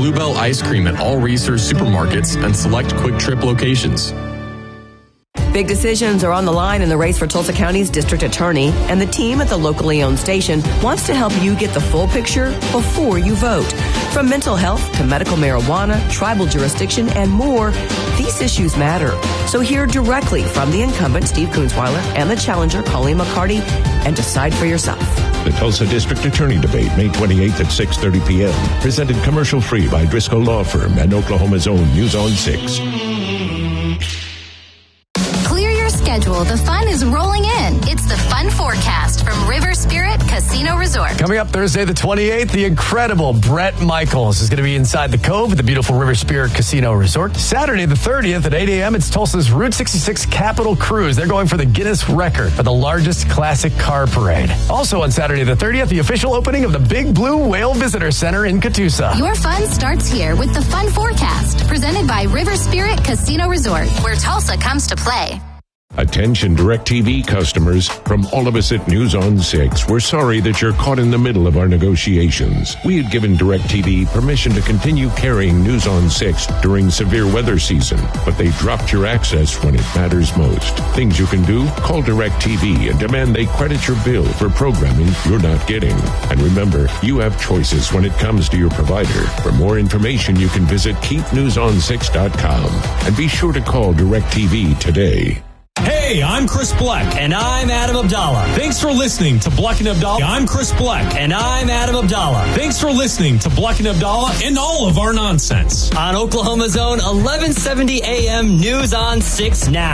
Bluebell ice cream at all Reese's supermarkets and select Quick Trip locations. Big decisions are on the line in the race for Tulsa County's district attorney, and the team at the locally owned station wants to help you get the full picture before you vote. From mental health to medical marijuana, tribal jurisdiction, and more, these issues matter. So hear directly from the incumbent, Steve Kunzweiler, and the challenger, Colleen McCarty, and decide for yourself. The Tulsa District Attorney Debate, May 28th at 6:30 p.m. Presented commercial-free by Driscoll Law Firm and Oklahoma's own News on 6. The fun is rolling in. It's the Fun Forecast from River Spirit Casino Resort. Coming up Thursday the 28th, the incredible Bret Michaels is going to be inside the Cove at the beautiful River Spirit Casino Resort. Saturday the 30th at 8 a.m., it's Tulsa's Route 66 Capital Cruise. They're going for the Guinness record for the largest classic car parade. Also on Saturday the 30th, the official opening of the Big Blue Whale Visitor Center in Catoosa. Your fun starts here with the Fun Forecast, presented by River Spirit Casino Resort, where Tulsa comes to play. Attention DirecTV customers, from all of us at News on 6, we're sorry that you're caught in the middle of our negotiations. We had given DirecTV permission to continue carrying News on 6 during severe weather season, but they dropped your access when it matters most. Things you can do? Call DirecTV and demand they credit your bill for programming you're not getting. And remember, you have choices when it comes to your provider. For more information, you can visit keepnewson6.com and be sure to call DirecTV today. Hey, I'm Chris Bleck. And I'm Adam Abdallah. Thanks for listening to Bleck and Abdallah. I'm Chris Bleck. And I'm Adam Abdallah. Thanks for listening to Bleck and Abdallah and all of our nonsense. On Oklahoma's own 1170 AM News on 6 now.